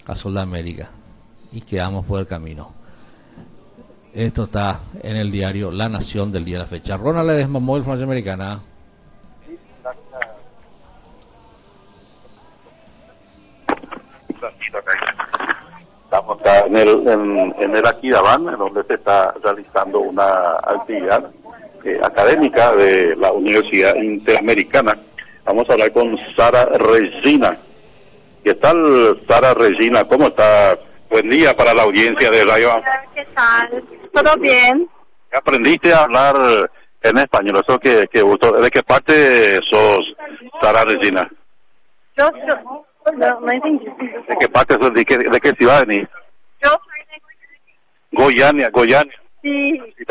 a Sudamérica y quedamos por el camino. Esto está en el diario La Nación del día de la fecha. Ronald Ledesma, Móvil Francia Americana. Estamos acá en el Aquidabán, donde se está realizando una actividad académica de la Universidad Interamericana. Vamos a hablar con Sara Regina. ¿Qué tal, Sara Regina? ¿Cómo está? Buen día para la audiencia de Radio. ¿Qué tal? ¿Todo bien? ¿Aprendiste a hablar en español? Eso que gusto. ¿De qué parte sos, Sara Regina? Yo no entendí. ¿De qué parte sos? ¿De qué ciudad venís? Yo soy de Goiânia. Sí.